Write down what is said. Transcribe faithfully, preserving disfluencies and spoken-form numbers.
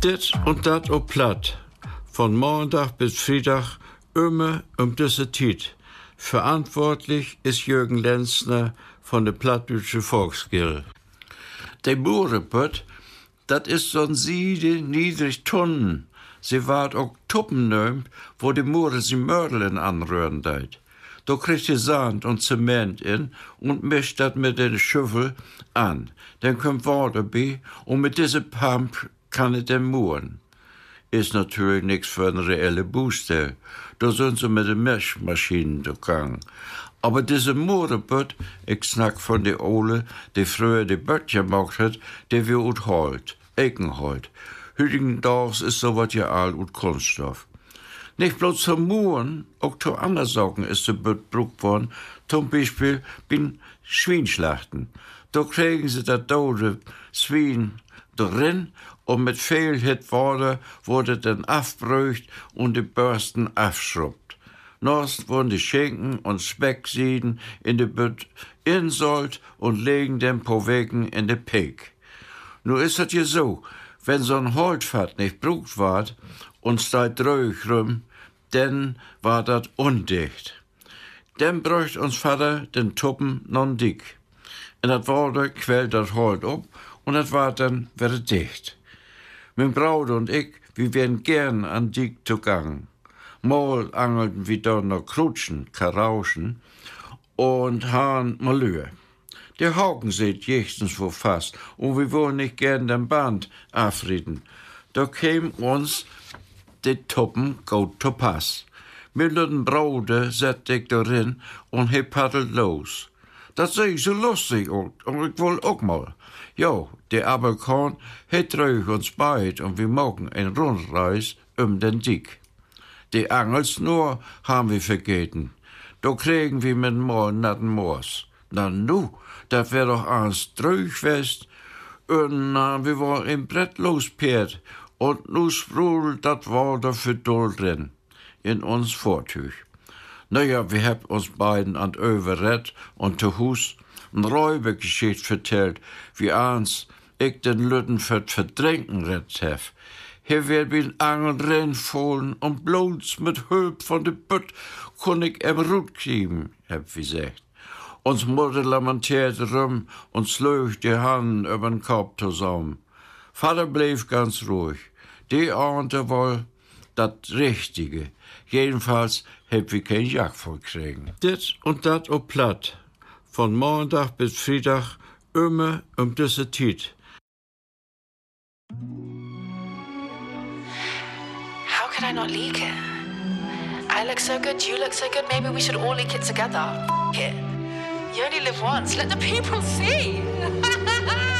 Dit und dat op Platt. Von Montag bis Freitag immer um diese Zeit. Verantwortlich ist Jürgen Lenzner von der Plattdeutsche Volksgilde. Der Boerenput, dat is so'n Siede niedrig Tonnen. Sie ward auch Tuppen nömt, wo die Moore sie Mördeln anrühren deit. Da kriegt ihr Sand und Zement in und mischt dat mit den Schüffel an. Dann kommt Wasser bei und mit diesem Pump kann es den Mooren. Ist natürlich nichts für eine reelle Booster. Da sind sie mit den Mischmaschinen gegangen. Aber diese Moorenput, ich snack von der Ole, die früher die Böttcher gemacht hat, die wir ut holt, Ekenholt. Hüdigendorfs ist sowas ja all ut Kunststoff. Nicht bloß zum Mooren, auch zu anderen Sachen ist die Bütt brucht worden, zum Beispiel bin Schweinschlachten. Da kriegen sie das tote Schwein drin und mit viel Hit Wasser wurde dann aufbrücht und die Bürsten aufschrubbt. Nost wurden die Schinken und Specksieden in die Bütt insollt und legen den po Wegen in die Pig. Nur ist das ja so, wenn so'n Holtfat nicht brucht ward und steigt ruhig rum, dann war dat undicht. Dann bräucht uns Vater den Tuppen non dick. Und dat Wasser quält dat Holt ab und dat war dann wieder dicht. Mein Braut und ich, wir wären gern an dick zugangen. Mal angelten wir dort noch Krutschen, Karauschen und Hahn Malür. Der Hauken seht jechtens wo fast und wir wollen nicht gern den Band afrieden. Da käm uns die Tuppen gut zu Pass. Mit den Braude sett ich darin und he paddelt los. Das seh ich so lustig und, und ich will auch mal. Jo, der Aberkorn het ruhig uns beid und wir machen eine Rundreis um den Dick. Die Angelsnur haben wir vergeten. Da kriegen wir mit mal natten Moors. Na nu, dat wär doch ans Drüchfest. Und na, wir waren im Brett lospert. Und nu sprudelt dat Wasser für doll drin. In uns Vortüch. Naja, wir hab uns beiden an Överrett und zu Hus n Räubergeschicht vertellt, wie ans ich den Lütten für verdränken rett hef. Hier werd bin Angeln reinfallen und bloß mit Höp von de Bütt kon ich em Rut kriegen, hab wir gesagt. Uns Mutter lamentierte rum und slöch die Hand übern Kopf zusammen. Vater blieb ganz ruhig. Die ahnte wohl dat Richtige. Jedenfalls heb wir kein Jack voll kriegen. Dit und dat op Platt. Von Montag bis Freitag immer um diese Zeit. How could I not leak it? I look so good, you look so good, maybe we should all leak it together. F it. You only live once, let the people see.